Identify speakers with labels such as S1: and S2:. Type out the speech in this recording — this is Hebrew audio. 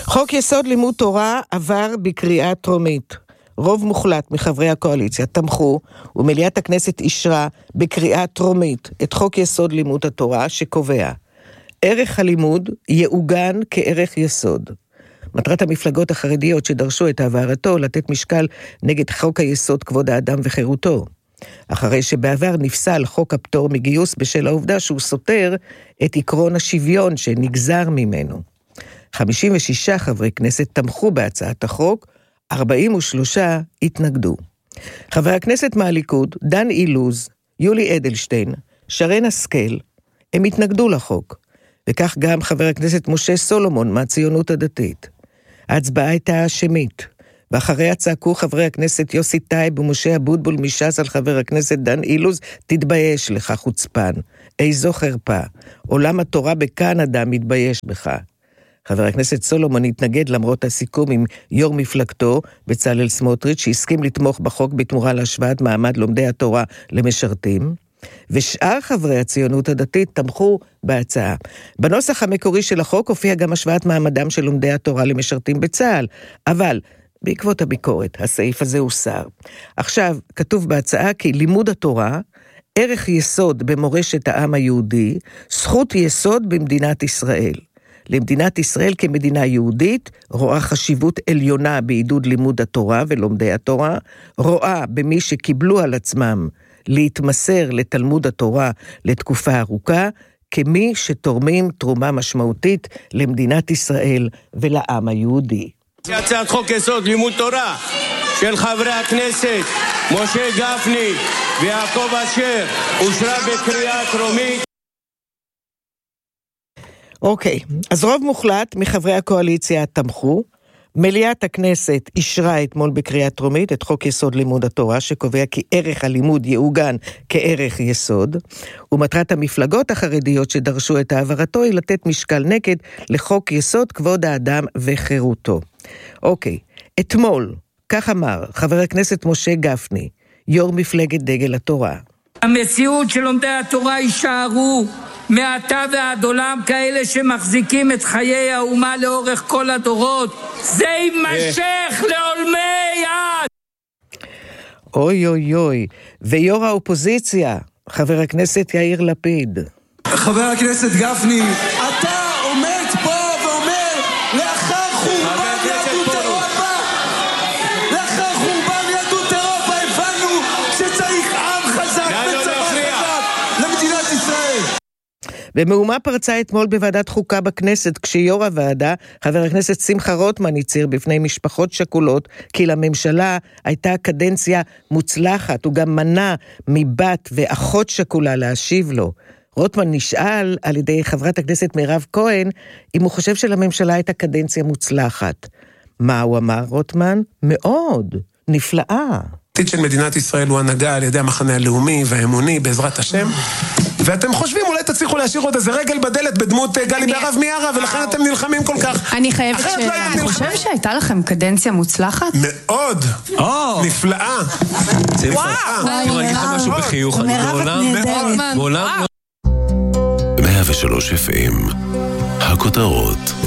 S1: חוק יסוד לימוד תורה עבר בקריאה טרומית. רוב מוחלט מחברי הקואליציה תמכו, ומליאת הכנסת אישרה בקריאה טרומית את חוק יסוד לימוד התורה שקובע. ערך הלימוד יעוגן כערך יסוד. מטרת המפלגות החרדיות שדרשו את העברתו לתת משקל נגד חוק היסוד כבוד האדם וחירותו. אחרי שבעבר נפסל חוק הפטור מגיוס בשל העובדה שהוא סותר את עקרון השוויון שנגזר ממנו. 56 חברי כנסת תמכו בהצעת החוק, 43 התנגדו. חבר הכנסת מהליכוד, דן אילוז, יולי אדלשטיין, שרן השכל, הם התנגדו לחוק, וכך גם חבר הכנסת משה סולומון מהציונות הדתית. ההצבעה הייתה שמית, ואחריה צעקו חברי הכנסת יוסי טייב ומשה אבוטבול מש"ס על חבר הכנסת דן אילוז, תתבייש לך חוצפן, איזו חרפה, עולם התורה בקנדה מתבייש בך. חבר הכנסת סולומון התנגד למרות הסיכום עם יו"ר מפלגתו, בצלאל סמוטריץ', שהסכים לתמוך בחוק בתמורה להשוואת מעמד לומדי התורה למשרתים, ושאר חברי הציונות הדתית תמכו בהצעה. בנוסח המקורי של החוק הופיע גם השוואת מעמדם של לומדי התורה למשרתים בצה"ל, אבל בעקבות הביקורת הסעיף הזה הוסר. עכשיו כתוב בהצעה כי לימוד התורה, ערך יסוד במורשת העם היהודי, זכות יסוד במדינת ישראל. למדינת ישראל כמדינה יהודית, רואה חשיבות עליונה בעידוד לימוד התורה ולומדי התורה, רואה במי שקיבלו על עצמם להתמסר לתלמוד התורה לתקופה ארוכה, כמי שתורמים תרומה משמעותית למדינת ישראל ולעם היהודי.
S2: הצעת חוק יסוד לימוד תורה של חברי הכנסת משה גפני ויעקב אשר אושרה בקריאה טרומית.
S1: אוקיי, אז רוב מוחלט מחברי הקואליציה תמכו, מליאת הכנסת אישרה אתמול בקריאה טרומית את חוק יסוד לימוד התורה, שקובע כי ערך הלימוד יעוגן כערך יסוד, ומטרת המפלגות החרדיות שדרשו את העברתו היא לתת משקל נגד לחוק יסוד כבוד האדם וחירותו. אוקיי, אתמול, כך אמר חבר הכנסת משה גפני, יו"ר מפלגת דגל התורה.
S3: המציאות של לומדי התורה יישארו מעתה ועד עולם כאלה שמחזיקים את חיי האומה לאורך כל הדורות. זה יימשך לעולמי עד.
S1: אוי אוי אוי. ויו"ר האופוזיציה, חבר הכנסת יאיר לפיד.
S4: חבר הכנסת גפני, אתה עומד פה ואומר לאחר חורבן יהדות אירופה, לאחר חורבן יהדות אירופה הבנו שצריך עם חזק וצבא חזק למדינת ישראל.
S1: ומהומה פרצה אתמול בוועדת חוקה בכנסת, כשיו"ר הוועדה, חבר הכנסת שמחה רוטמן, הצהיר בפני משפחות שכולות, כי לממשלה הייתה קדנציה מוצלחת, הוא גם מנע מבת ואחות שכולה להשיב לו. רוטמן נשאל על ידי חברת הכנסת מירב כהן, אם הוא חושב שלממשלה הייתה קדנציה מוצלחת. מה הוא אמר, רוטמן? מאוד, נפלאה.
S5: העתיד של מדינת ישראל הוא הנהגה על ידי המחנה הלאומי והאמוני בעזרת השם, ואתם חושבים אולי תצליחו להשאיר עוד איזה רגל בדלת בדמות גלי בהרב מיארה, ולכן אתם נלחמים כל כך.
S6: אני חייבת אני חושב שהייתה לכם קדנציה מוצלחת?
S5: מאוד, נפלאה.
S7: וואו, אני אגיד משהו בחיוך, אני בעולם 103 FM הכותרות.